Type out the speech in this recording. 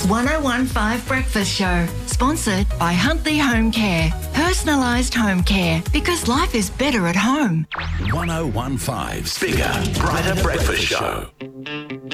1015 Breakfast Show, sponsored by Huntley Home Care. Personalised home care, because life is better at home. 1015's Bigger, Brighter Breakfast Show.